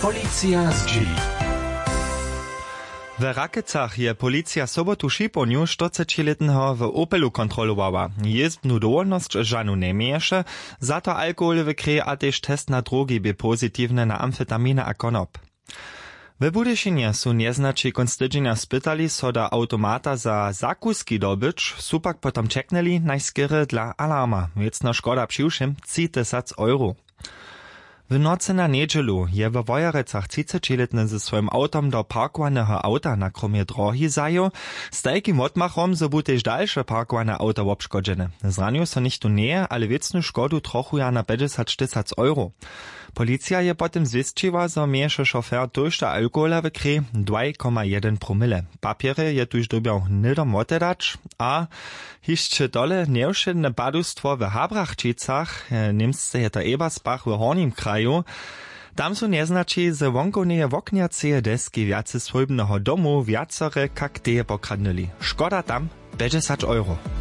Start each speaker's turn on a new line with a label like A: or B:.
A: Policja z G.
B: W Rakecach je policja sobotu šiponiu 40-letnego w Opelu kontrolowała. Jezdbnu dowolność żanu nie mieješe, za to alkohol w krwi a też test na drogi by pozytywne na amfetaminy a konop. W Budyšinie su nieznači konstydzenia spytali so da automata za zakuski dobyć, su pak potom čekneli najskiery dla alarma, věcna škoda přiwšim 3000 €. W nocy na niedzielu je w Wojarecach 30-letny ze swoim autom do parkowanego auta na kromie drogi zajo, z takim odmachom so bu tež dalsze parkowane auto obszkodzene. Zraniu so nicht nie, ale wiecnu szkodu trochuja na 50 000 €. Policja je potem zwistčiła, zo mieješe šofer tužta alkohola w krwi 2,1 promile. Papiery je tuž dobiał nidom motedać, a hišće dole nevšedne padustwo w Habrachčicach, Niemsce je to Ebersbach w Hornim kraju, tam su nieznači ze wonkovneje wokniaceje deski viace swojbnego domu viacore kak teje pokradnili. Škoda tam 50 €.